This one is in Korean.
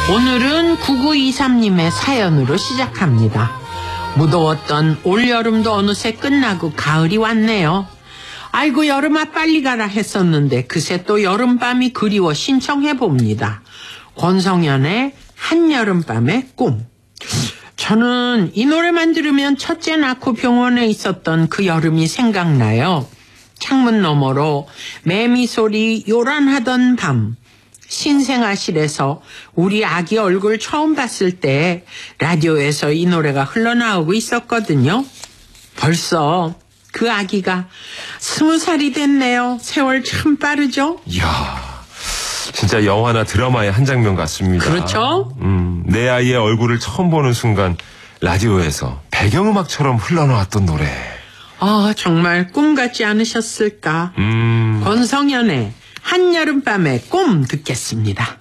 오늘은 9923님의 사연으로 시작합니다. 무더웠던 올여름도 어느새 끝나고 가을이 왔네요. 아이고 여름아 빨리 가라 했었는데 그새 또 여름밤이 그리워 신청해봅니다. 권성현의 한여름밤의 꿈. 저는 이 노래만 들으면 첫째 낳고 병원에 있었던 그 여름이 생각나요. 창문 너머로 매미 소리 요란하던 밤. 신생아실에서 우리 아기 얼굴 처음 봤을 때 라디오에서 이 노래가 흘러나오고 있었거든요. 벌써 그 아기가 20살이 됐네요. 세월 참 빠르죠? 이야, 진짜 영화나 드라마의 한 장면 같습니다. 그렇죠? 내 아이의 얼굴을 처음 보는 순간 라디오에서 배경음악처럼 흘러나왔던 노래. 아, 정말 꿈 같지 않으셨을까? 권성현의 한여름밤의 꿈 듣겠습니다.